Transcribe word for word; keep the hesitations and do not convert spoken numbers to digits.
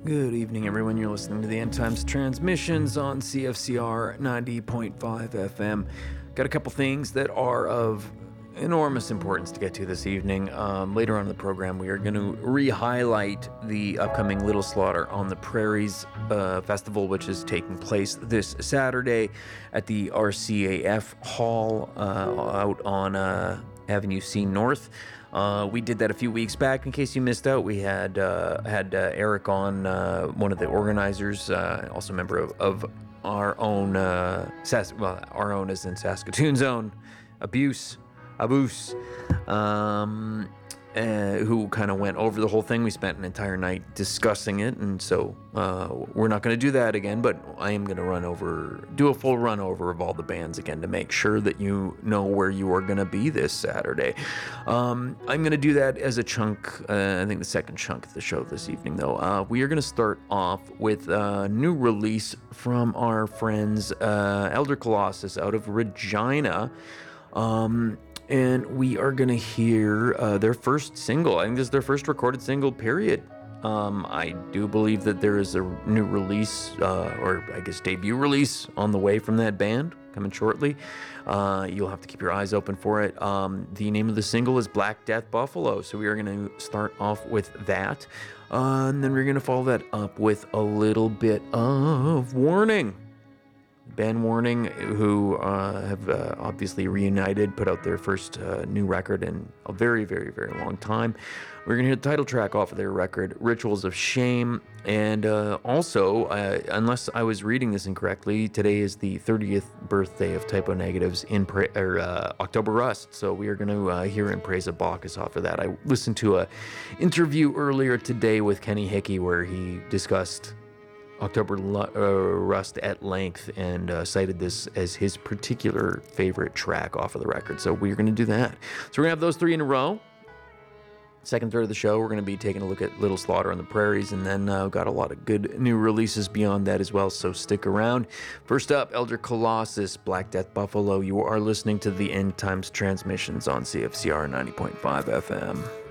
Good evening, everyone. You're listening to the End Times Transmissions on C F C R ninety point five F M. Got a couple things that are of enormous importance to get to this evening. Um, later on in the program, we are going to re-highlight the upcoming Little Slaughter on the Prairies uh, Festival, which is taking place this Saturday at the R C A F Hall uh, out on uh, Avenue C North. Uh, we did that a few weeks back. In case you missed out, we had uh, had uh, Eric on, uh, one of the organizers, uh, also a member of, of our own, uh, Sas- well, our own as in Saskatoon's own, Abuse, Abuse, um, uh, who kind of went over the whole thing. We spent an entire night discussing it, and so uh, we're not going to do that again, but I am going to run over, do a full run over of all the bands again to make sure that you know where you are going to be this Saturday. Um, I'm going to do that as a chunk, uh, I think the second chunk of the show this evening, though. Uh, we are going to start off with a new release from our friends uh, Elder Colossus out of Regina. Um, and we are going to hear uh, their first single. I think this is their first recorded single, period. Um, I do believe that there is a new release, uh, or I guess debut release, on the way from that band, coming shortly. Uh, you'll have to keep your eyes open for it. Um, the name of the single is Black Death Buffalo, so we are going to start off with that. Uh, and then we're going to follow that up with a little bit of Warning. Band Warning, who uh, have uh, obviously reunited, put out their first uh, new record in a very, very, very long time. We're going to hear the title track off of their record, Rituals of Shame. And uh, also, uh, unless I was reading this incorrectly, today is the thirtieth birthday of Typo Negatives in pra- or, uh, October Rust. So we are going to uh, hear In Praise of Bacchus off of that. I listened to an interview earlier today with Kenny Hickey where he discussed October uh, Rust at length and uh, cited this as his particular favorite track off of the record. So we're going to do that. So we're going to have those three in a row. Second third of the show, we're going to be taking a look at Little Slaughter on the Prairies, and then uh, got a lot of good new releases beyond that as well, so stick around. First up, Elder Colossus, Black Death Buffalo. You are listening to the End Times Transmissions on C F C R ninety point five F M.